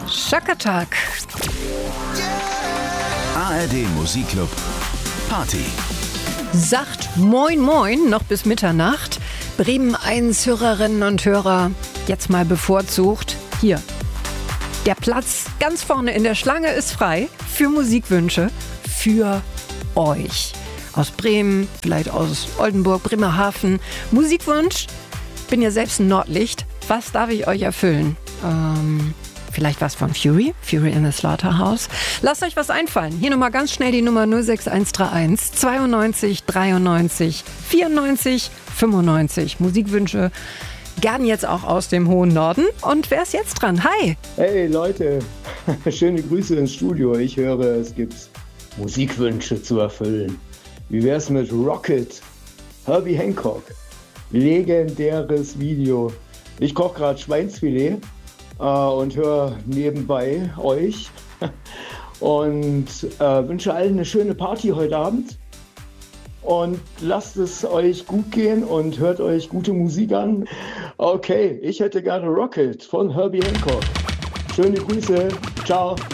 Schakatak. ARD Musikclub Party. Sagt Moin Moin noch bis Mitternacht. Bremen 1 Hörerinnen und Hörer jetzt mal bevorzugt. Hier, der Platz ganz vorne in der Schlange ist frei für Musikwünsche für euch. Aus Bremen, vielleicht aus Oldenburg, Bremerhaven. Musikwunsch, bin ja selbst ein Nordlicht. Was darf ich euch erfüllen? Vielleicht was von Fury in the Slaughterhouse. Lasst euch was einfallen. Hier nochmal ganz schnell die Nummer 06131 92 93 94 95. Musikwünsche gern jetzt auch aus dem hohen Norden. Und wer ist jetzt dran? Hi! Hey Leute, schöne Grüße ins Studio. Ich höre, es gibt Musikwünsche zu erfüllen. Wie wär's mit Rocket? Herbie Hancock. Legendäres Video. Ich koche gerade Schweinsfilet und höre nebenbei euch und wünsche allen eine schöne Party heute Abend. Und lasst es euch gut gehen und hört euch gute Musik an. Okay, ich hätte gerne Rocket von Herbie Hancock. Schöne Grüße. Ciao.